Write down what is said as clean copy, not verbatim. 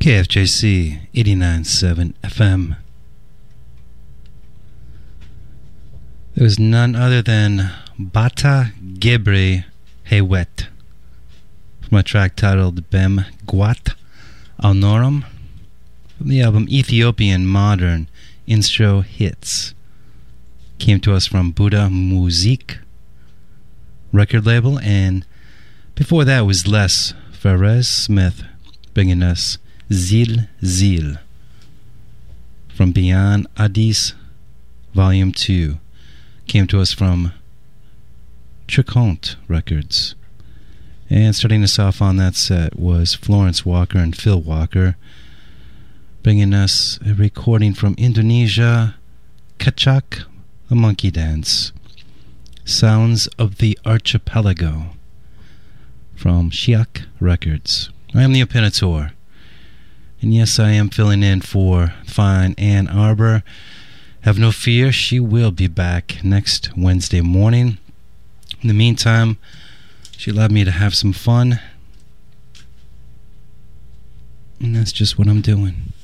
KFJC 89.7 FM. There was none other than Bata Gebre Hewet from a track titled Bem Guat Alnorum from the album Ethiopian Modern Instro Hits. Came to us from Buddha Music record label, and before that was Les Ferez Smith bringing us Zil Zil from Beyond Addis Volume 2. Came to us from Tricont Records. And starting us off on that set was Florence Walker and Phil Walker bringing us a recording from Indonesia, Kachak, a monkey dance. Sounds of the Archipelago from Shiak Records. I am the Opinator. And yes, I am filling in for fine Ann Arbor. Have no fear, she will be back next Wednesday morning. In the meantime, she allowed me to have some fun. And that's just what I'm doing.